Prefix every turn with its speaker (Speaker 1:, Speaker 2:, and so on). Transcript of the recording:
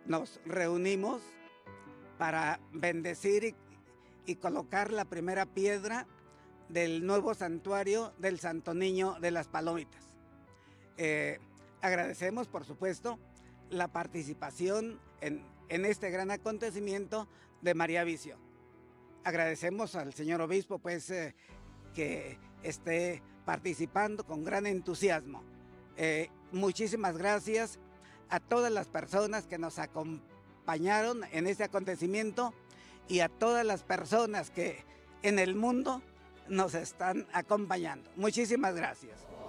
Speaker 1: nos reunimos para bendecir y colocar la primera piedra del nuevo santuario del Santo Niño de las Palomitas. Agradecemos, por supuesto, la participación en este gran acontecimiento de María Vicio. Agradecemos al señor obispo, pues, que esté participando con gran entusiasmo. Muchísimas gracias a todas las personas que nos acompañaron en este acontecimiento y a todas las personas que en el mundo nos están acompañando. Muchísimas gracias.